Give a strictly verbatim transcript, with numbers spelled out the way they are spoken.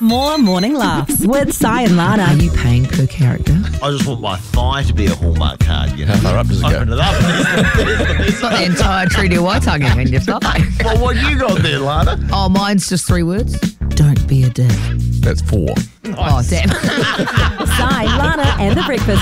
More morning laughs with Si and Lana. Are you paying per character? I just want my thigh to be a Hallmark card, you know. How far up does it go? Open it up. It's not the entire Treaty Waitangi in your thigh. Well, what you got there, Lana? Oh, mine's just three words. Don't be a dick. That's four. Oh, damn. Si, Lana and the Breakfast